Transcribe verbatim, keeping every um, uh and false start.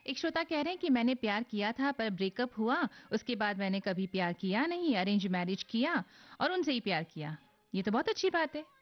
एक श्रोता कह रहे हैं कि मैंने प्यार किया था पर ब्रेकअप हुआ, उसके बाद मैंने कभी प्यार किया नहीं, अरेंज मैरिज किया और उनसे ही प्यार किया। ये तो बहुत अच्छी बात है।